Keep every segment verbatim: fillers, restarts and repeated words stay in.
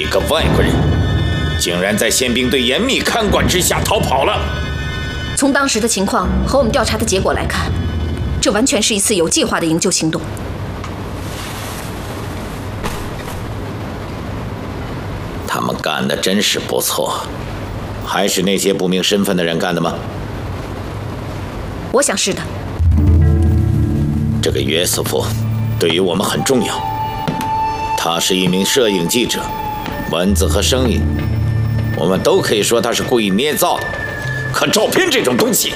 个外国人竟然在宪兵队严密看管之下逃跑了。 从当时的情况和我们调查的结果来看，这完全是一次有计划的营救行动。 他们干的真是不错，还是那些不明身份的人干的吗？ 我想是的。 这个约瑟夫对于我们很重要，他是一名摄影记者，文字和声音我们都可以说他是故意捏造的。可照片这种东西，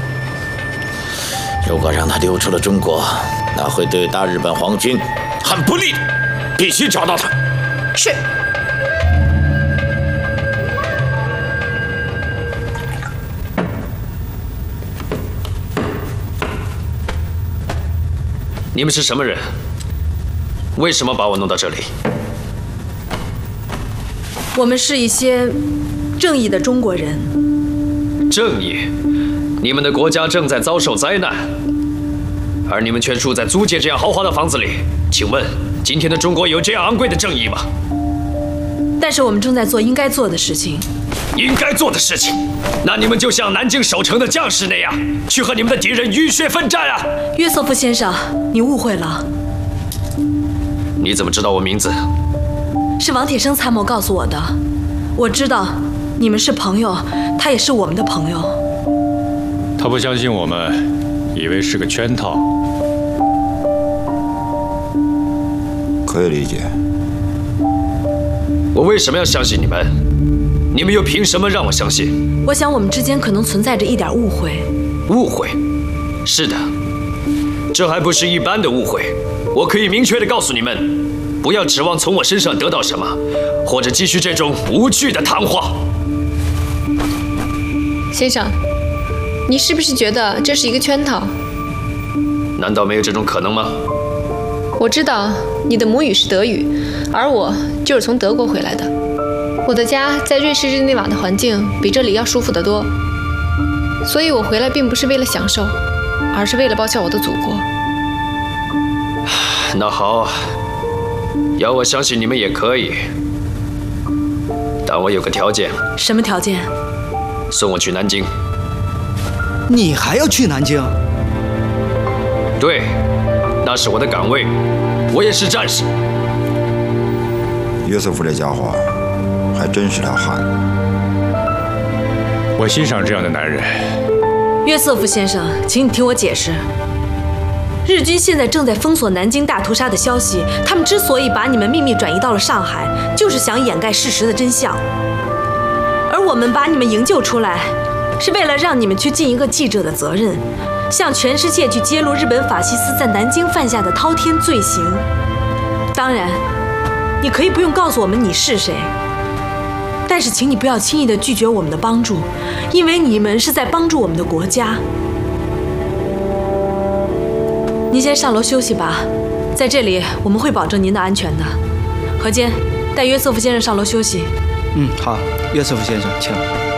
如果让他流出了中国，那会对大日本皇军很不利的，必须找到他。 是。 你们是什么人？为什么把我弄到这里？ 我们是一些正义的中国人。 正义？你们的国家正在遭受灾难，而你们却住在租界这样豪华的房子里。请问，今天的中国有这样昂贵的正义吗？ 但是我们正在做应该做的事情。 应该做的事情？那你们就像南京守城的将士那样，去和你们的敌人浴血奋战啊！ 约瑟夫先生，你误会了。 你怎么知道我名字？ 是王铁生参谋告诉我的。我知道你们是朋友，他也是我们的朋友。 他不相信我们，以为是个圈套。 可以理解。 我为什么要相信你们？你们又凭什么让我相信？ 我想我们之间可能存在着一点误会。 误会？是的，这还不是一般的误会。我可以明确地告诉你们，不要指望从我身上得到什么，或者继续这种无趣的谈话。 先生，你是不是觉得这是一个圈套？ 难道没有这种可能吗？ 我知道你的母语是德语，而我就是从德国回来的。我的家在瑞士日内瓦的环境比这里要舒服得多，所以我回来并不是为了享受，而是为了报效我的祖国。 那好，要我相信你们也可以，但我有个条件。 什么条件？ 送我去南京。 你还要去南京？ 对，那是我的岗位，我也是战士。 约瑟夫这家伙还真是条汉子。 我欣赏这样的男人。 约瑟夫先生，请你听我解释。日军现在正在封锁南京大屠杀的消息，他们之所以把你们秘密转移到了上海，就是想掩盖事实的真相。而我们把你们营救出来，是为了让你们去尽一个记者的责任，向全世界去揭露日本法西斯在南京犯下的滔天罪行。当然，你可以不用告诉我们你是谁，但是请你不要轻易地拒绝我们的帮助，因为你们是在帮助我们的国家。您先上楼休息吧，在这里我们会保证您的安全的。何坚，带约瑟夫先生上楼休息。 嗯，好，约瑟夫先生，请。